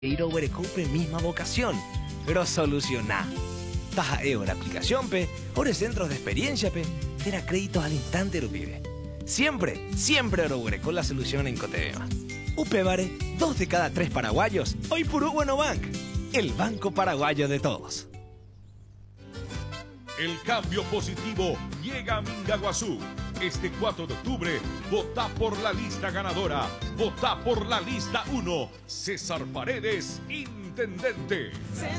ir a Uberecope misma vocación, pero solucioná. Taja la aplicación, pe, ore centros de experiencia, pe, tera créditos al instante, pibe. Siempre Oro con la solución en Cotevema. Upevare, 2 de cada 3 paraguayos, hoy por Bueno Bank, el banco paraguayo de todos. El cambio positivo llega a Mingaguazú. Este 4 de octubre, vota por la lista ganadora. Vota por la lista 1. César Paredes, intendente.